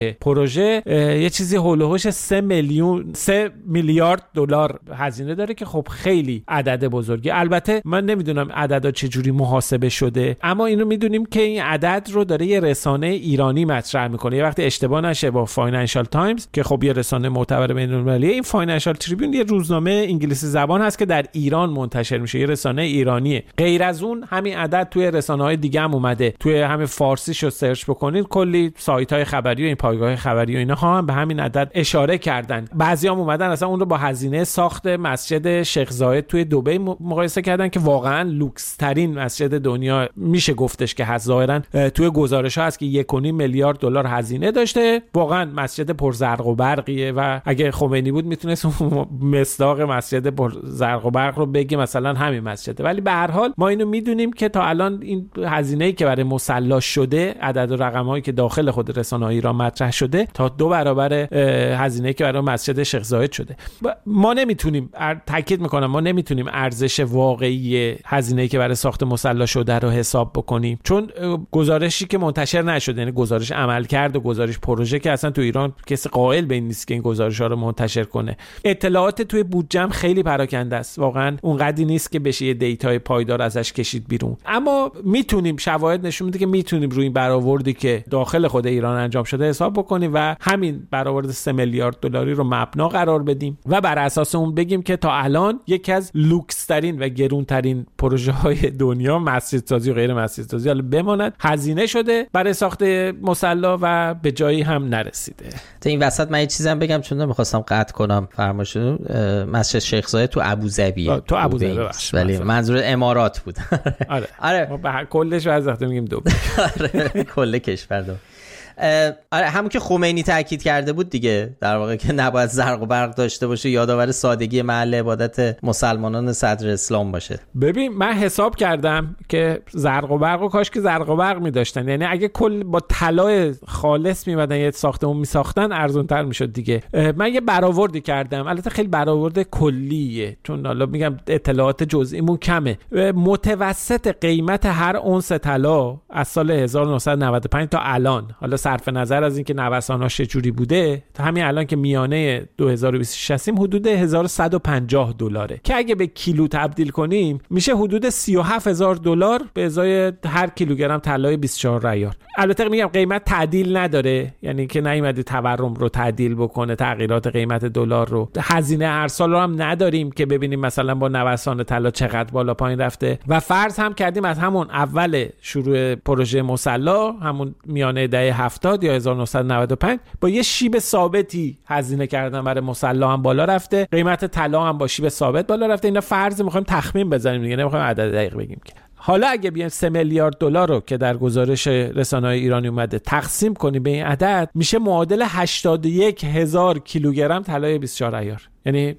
پروژه یه چیزی هولوهوش 3 میلیارد دلار هزینه داره که خب خیلی عدد بزرگی. البته من نمیدونم عددا چجوری محاسبه شده، اما اینو میدونیم که این عدد رو داره یه رسانه ایرانی مطرح میکنه. یه وقتی اشتباه نشه با فاینانشال تایمز که خب یه رسانه معتبر بین‌المللیه، این فاینانشال تریبیون یه روزنامه انگلیسی زبان هست که در ایران منتشر میشه، یه رسانه ایرانیه. غیر از اون همین عدد توی رسانه‌های دیگه هم اومده، توی همین فارسیشو سرچ بکنید کلی سایت‌های خبری و این پایگاه خبری و اینا هم به همین عدد اشاره کردن. بعضیام اومدن اصلا اون رو با هزینه ساخت مسجد شیخ زاید توی دبی مقایسه کردن که واقعا لوکس ترین مسجد دنیا میشه گفتش که هست. ظاهرا توی گزارش‌ها هست که 1.5 میلیارد دلار هزینه داشته. واقعا مسجد پر زرق و برقیه و اگه خمینی بود میتونست مصداق مسجد پر زرق و برق رو بگه مثلا همین مسجده. ولی به هر حال ما اینو میدونیم که تا الان این هزینه‌ای که برای مصلی شده، عدد و رقم‌هایی که داخل خود رسانه‌های ایران مطرح شده تا 2 برابر هزینه‌ای که برای مسجد شیخ زاید شده. ما نمیتونیم، تاکید میکنم، ما نمیتونیم ارزش واقعی هزینه‌ای که برای ساخت مصلی شده رو حساب بکنیم، چون گزارشی که منتشر نشده، یعنی گزارش عملکرد و گزارش پروژه که اصلا تو ایران کسی قائل به این نیست که این گزارش‌ها رو منتشر کنه. اطلاعات توی بودجه خیلی پراکنده است، واقعا اونقدی نیست که بشه یه دیتای پایدار ازش کشید بیرون. اما میتونیم، شواهد نشون میده که میتونیم روی این برآوردی که داخل خود ایران انجام شده حساب بکنیم و همین برآورد 3 میلیارد دلاری رو مبنا قرار بدیم و بر اساس اون بگیم که تا الان یکی از لوکس ترین و گرون ترین پروژه های دنیا، مسجد سازی و غیر مسجد سازی، حالا بماند، هزینه شده برای ساخت مصلی و به جایی هم نرسیده. تا این وسط من یه چیزم بگم چون نمیخواستم قطع کنم فرمایشتون. مسجد شیخ زاید تو ابوظبیه، تو ابوظبی، ولی منظور امارات بود. آره ما به کلش وقتی میگیم دبی، آره کل کشور دو. آره همون که خمینی تاکید کرده بود دیگه، در واقع که نباید زرق و برق داشته باشه، یادآور سادگی محل عبادت مسلمانان صدر اسلام باشه. ببین من حساب کردم که زرق و برق و کاش که زرق و برق می‌داشتن، یعنی اگه کل با طلای خالص می‌مدن یه ساختمون می‌ساختن ارزان‌تر می‌شد دیگه. من یه برآوردی کردم، البته خیلی برآورد کلیه چون حالا میگم اطلاعات جزئیمون کمه. متوسط قیمت هر اونس طلا از سال 1995 تا الان، حالا صرف نظر از اینکه نوساناش چجوری بوده، تا همین الان که میانه 2026 هستیم حدود 1150 دلاره که اگه به کیلو تبدیل کنیم میشه حدود 37,000 دلار به ازای هر کیلوگرم طلای 24 ریال. البته میگم قیمت تعدیل نداره، یعنی که نیومده تورم رو تعدیل بکنه، تغییرات قیمت دلار رو. هزینه هر سال رو هم نداریم که ببینیم مثلا با نوسان طلا چقدر بالا پایین رفته و فرض هم کردیم از همون اول شروع پروژه مصلی، همون میانه دهه 70 یا 1995 با یه شیب ثابتی هزینه کردن برای مصلی هم بالا رفته، قیمت طلا هم با شیب ثابت بالا رفته. اینا فرض می‌خوایم تخمین بزنیم دیگه، نمی‌خوایم عدد دقیق بگیم که. حالا اگه بیایم 3 میلیارد دلار رو که در گزارش رسانه‌های ایرانی اومده تقسیم کنیم به این عدد، میشه معادل 81,000 کیلوگرم طلای 24 ایار، یعنی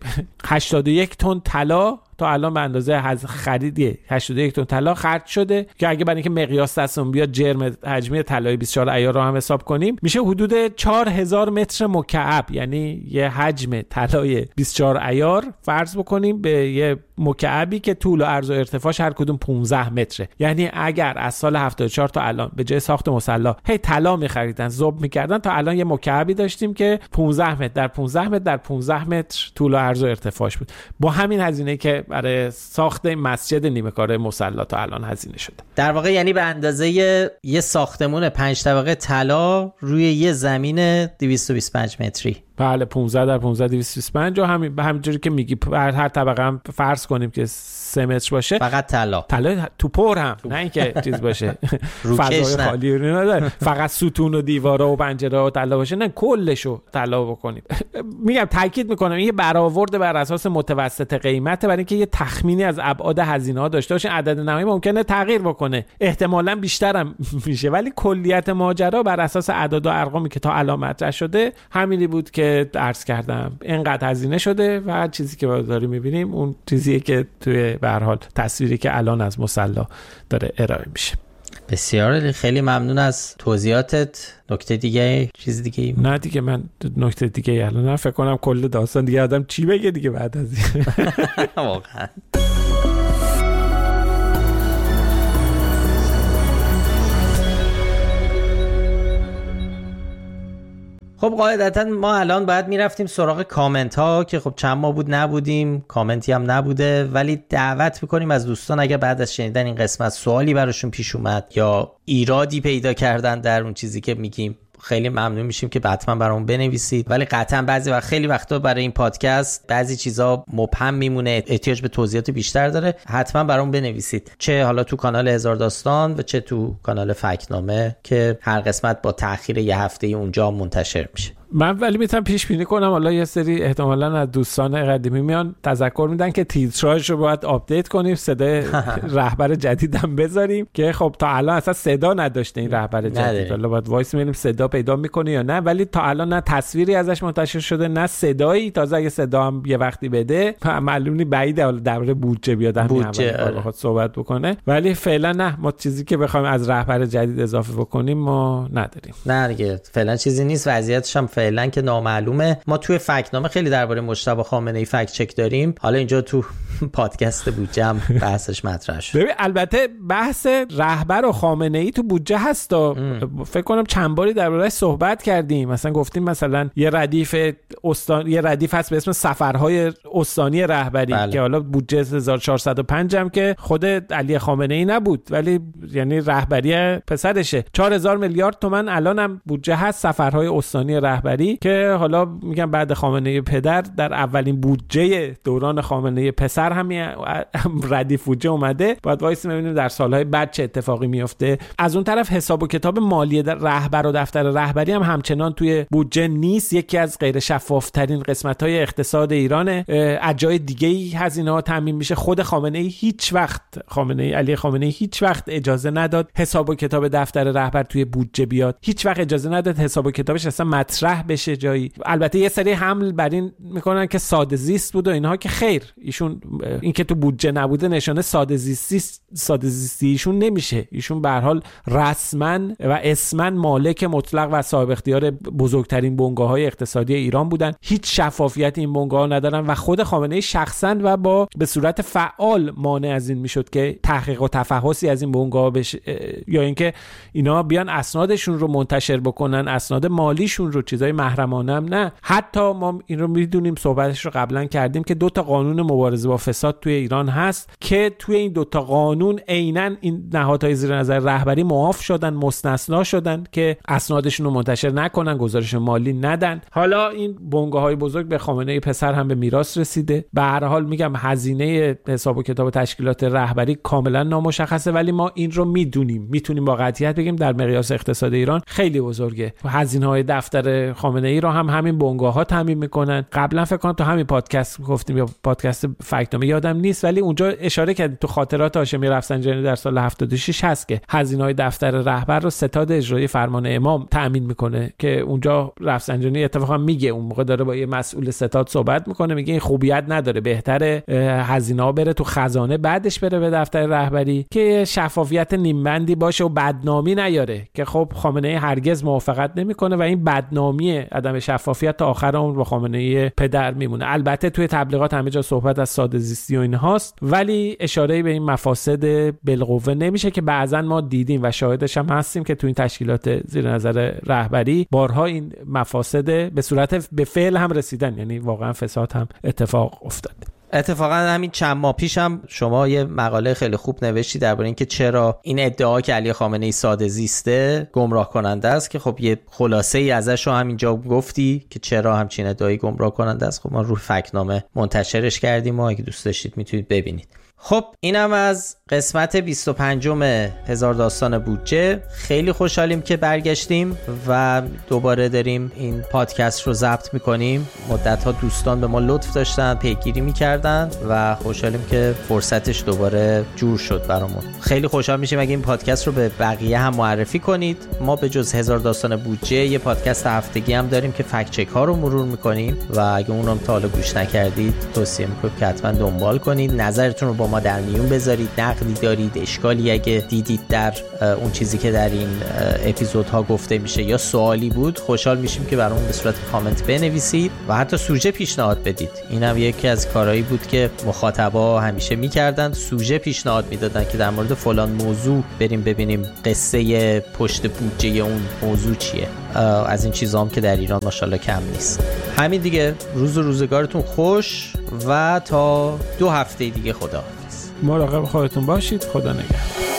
81 تن طلا تا الان به اندازه خریدی 81 تن طلا خرج شده که اگه برای اینکه مقیاس دستمون بیاد جرم حجمی طلای 24 ایار رو هم حساب کنیم میشه حدود 4000 متر مکعب، یعنی یه حجم طلای 24 ایار فرض بکنیم به یه مکعبی که طول و عرض و ارتفاعش هر کدوم 15 متره. یعنی اگر از سال 74 تا الان به جای ساخت مصلی هی طلا می‌خریدن، ذوب می‌کردن، تا الان یه مکعبی داشتیم که 15 متر در 15 متر در 15 متر طول و عرض و ارتفاعش بود. با همین هزینه که برای ساخت مسجد نیمه کاره مصلی تا الان هزینه شده. در واقع یعنی به اندازه یه ساختمون 5 طبقه طلا روی یه زمین 225 متری. بله 15 در 15 225 و همین به همینجوری که میگی هر طبقه هم فرض کنیم که 3 متر باشه، فقط طلا تو پر هم نه اینکه چیز باشه فضای خالی نداره، فقط ستون و دیوارا و پنجره و طلا باشه، نه کلشو طلا بکنیم. میگم تاکید میکنم این برآورد بر اساس متوسط قیمته برای اینکه یه تخمینی از ابعاد هزینه ها داشته باشه. عدد نهایی ممکنه تغییر بکنه، احتمالاً بیشتر هم میشه، ولی کلیت ماجرا بر اساس اعداد و ارقامی که تا الان مطرح شده همینی بود که عرض کردم. اینقدر هزینه شده و چیزی که داریم میبینیم اون چیزیه که توی به هر حال تصویری که الان از مصلی داره ارائه میشه. بسیار خیلی ممنون از توضیحاتت. نکته دیگه چیز دیگه؟ نه دیگه من نکته دیگه الان فکر کنم کل داستان دیگه آدم چی بگه دیگه بعد از این. واقعا خب قاعدتا ما الان باید میرفتیم سراغ کامنت ها که خب چند ماه بود نبودیم، کامنتی هم نبوده، ولی دعوت میکنیم از دوستان اگر بعد از شنیدن این قسمت سوالی براشون پیش اومد یا ایرادی پیدا کردن در اون چیزی که میگیم، خیلی ممنون میشیم که حتما برامون بنویسید. ولی قطعا بعضی وقت خیلی وقتا برای این پادکست بعضی چیزا مبهم میمونه، احتیاج به توضیحات بیشتر داره، حتما برامون بنویسید، چه حالا تو کانال هزار داستان و چه تو کانال فکتنامه که هر قسمت با تأخیر یه هفته اونجا منتشر میشه. من ولی میتونم پیش بینی کنم حالا یه سری احتمالاً از دوستان قدیمی میان تذکر میدن که تیتراژ رو باید آپدیت کنیم، صدای رهبر جدیدم بذاریم که خب تا الان اصلا صدا نداشته این رهبر جدید. حالا باید وایس میبینیم صدا پیدا میکنه یا نه، ولی تا الان نه تصویری ازش منتشر شده نه صدایی. تازه اگه صدا هم یه وقتی بده معلومی بعیده حالا درباره بودجه بیاد همین اول بخواد صحبت بکنه، ولی فعلا نه، ما چیزی که بخوایم از رهبر جدید اضافه بکنیم ما نداریم. نه دیگه فعلا چیزی نیست، وضعیتش هم فعلا که نامعلومه. ما توی فکتنامه خیلی درباره مجتبی خامنه‌ای فکت چک داریم، حالا اینجا تو پادکست بودجه هم بحثش مطرح شد. ببین البته بحث رهبر و خامنه‌ای تو بودجه هست، فکر کنم چند باری درباره‌اش صحبت کردیم، مثلا گفتیم مثلا یه ردیف هست به اسم سفرهای استانی رهبری که حالا بودجه 1405 هم که خود علی خامنه‌ای نبود ولی یعنی رهبری پسرشه. 4000 میلیارد تومان الانم بودجه هست سفرهای استانی رهبری که حالا میگم بعد خامنه‌ای پدر در اولین بودجه دوران خامنه‌ای پسر همین ردیف بودجه اومده. باید وایس ببینیم در سالهای بعد چه اتفاقی میفته. از اون طرف حساب و کتاب مالی رهبر و دفتر رهبری هم همچنان توی بودجه نیست. یکی از غیر شفافترین قسمت‌های اقتصاد ایرانه. از جای دیگه‌ای هزینه‌ها تامین میشه. خود خامنه‌ای علی خامنه‌ای هیچ وقت اجازه نداد حساب و کتاب دفتر رهبر توی بودجه بیاد. هیچ وقت اجازه نداد حساب و کتابش اصلا مطرح بشه جایی. البته یه سری حمل بر این میکنن که ساده زیست بود و اینها، که خیر، ایشون این که تو بودجه نبوده نشانه ساده زیستی ایشون نمیشه. ایشون به هر حال رسما و اسما مالک مطلق و صاحب اختیار بزرگترین بنگاه‌های اقتصادی ایران بودن. هیچ شفافیت این بنگاه‌ها ندارن و خود خامنه‌ای شخصا و به صورت فعال مانع از این میشد که تحقیق و تفحصی از این بنگاه‌ها بشه یا اینکه اینا بیان اسنادشون رو منتشر بکنن، اسناد مالیشون رو، چیزای محرمانه هم نه. حتی ما این رو میدونیم، صحبتش رو قبلا کردیم که 2 تا قانون مبارزه با فساد توی ایران هست که توی این 2 تا قانون عیناً این نهادهای زیر نظر رهبری معاف شدن، مستثنا شدن که اسنادشون رو منتشر نکنن، گزارش مالی ندن. حالا این بنگاه‌های بزرگ به خامنه‌ای پسر هم به میراث رسیده. به هر حال میگم هزینه حساب و کتاب تشکیلات رهبری کاملا نامشخصه، ولی ما این رو میتونیم با قطعیت بگیم در مقیاس اقتصاد ایران خیلی بزرگه. هزینه‌های دفتر خامنه‌ای رو هم همین بنگاه‌ها تامین میکنن. قبلا فکر کنم تو همین پادکست گفتیم یا پادکست فکتنامه یادم نیست، ولی اونجا اشاره کردیم تو خاطرات هاشمی رفسنجانی در سال 76 هست که هزینه‌های دفتر رهبر رو ستاد اجرایی فرمان امام تامین میکنه، که اونجا رفسنجانی اتفاقا میگه اون موقع داره با یه مسئول ستاد صحبت میکنه، میگه این خوبیت نداره، بهتره هزینه‌ها بره تو خزانه بعدش بره به دفتر رهبری که شفافیت نیمبندی باشه و بدنامی نیاره، که خب خامنه‌ای هرگز موافقت نمیکنه و این بدنامی عدم شفافیت تا آخر عمر با خامنه‌ای پدر میمونه. البته توی تبلیغات همه جا صحبت از ساده زیستی و اینهاست، ولی اشاره به این مفاسد بالقوه نمیشه که بعضن ما دیدیم و شاهدش هم هستیم که توی این تشکیلات زیر نظر رهبری بارها این مفاسد به صورت به فعل هم رسیدن، یعنی واقعا فساد هم اتفاق افتاد. اتفاقا همین چند ماه پیش هم شما یه مقاله خیلی خوب نوشتی درباره اینکه چرا این ادعا که علی خامنه‌ای ساده زیسته گمراه کننده است، که خب یه خلاصه ای ازش رو همینجا گفتی که چرا همچین ادعایی گمراه کننده است. خب ما روی فکتنامه منتشرش کردیم و اگه دوست داشتید میتونید ببینید. خب اینم از قسمت 25 هزار داستان بودجه. خیلی خوشحالیم که برگشتیم و دوباره داریم این پادکست رو ضبط میکنیم. مدت‌ها دوستان به ما لطف داشتن، پیگیری میکردن و خوشحالیم که فرصتش دوباره جور شد برامون. خیلی خوشحال میشیم اگه این پادکست رو به بقیه هم معرفی کنید. ما به جز هزار داستان بودجه یه پادکست هفتگی هم داریم که فکت چک ها رو مرور میکنیم و اگه اونم تا حالا گوش نکردید توصیه میکنم که حتما دنبال کنید. نظرتون رو با ما در میون بذارید. نقدی دارید، اشکالی اگه دیدید در اون چیزی که در این اپیزودها گفته میشه یا سوالی بود، خوشحال میشیم که برامون به صورت کامنت بنویسید و حتی سوژه پیشنهاد بدید. اینم یکی از کارهایی بود که مخاطبا همیشه میکردن، سوژه پیشنهاد میدادن که در مورد فلان موضوع بریم ببینیم قصه پشت بودجه اون موضوع چیه. از این چیزام که در ایران ماشاءالله کم نیست. همین دیگه، روز و روزگارتون خوش و تا 2 هفته دیگه خداحافظ. مراقب خودتون باشید. خدا نگهدار.